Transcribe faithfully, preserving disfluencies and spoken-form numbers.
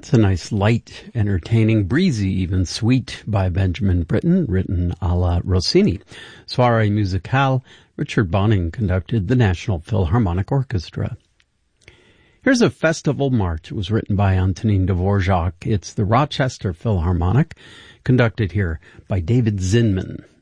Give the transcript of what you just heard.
That's a nice, light, entertaining, breezy, even sweet by Benjamin Britten, written a la Rossini. Soirée musicale, Richard Bonning conducted the National Philharmonic Orchestra. Here's a festival march. It was written by Antonin Dvorak. It's the Rochester Philharmonic, conducted here by David Zinman.